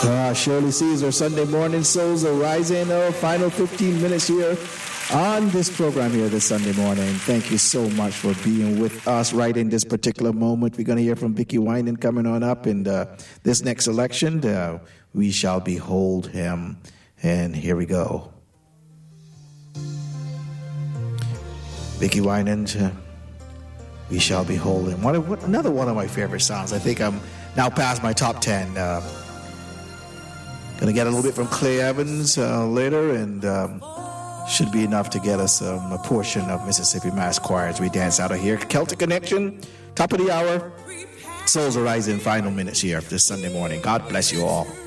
Shirley Caesar, Sunday morning souls are rising. Our final 15 minutes here on this program here this Sunday morning. Thank you so much for being with us right in this particular moment. We're going to hear from Vicki Winans coming on up in this next selection. We shall behold him. And here we go. Vicki Winans, we shall behold him. Another one of my favorite songs. I think I'm now past my top 10. Going to get a little bit from Clay Evans later, and should be enough to get us a portion of Mississippi Mass Choir as we dance out of here. Celtic Connection, top of the hour. Souls are rising, final minutes here this Sunday morning. God bless you all.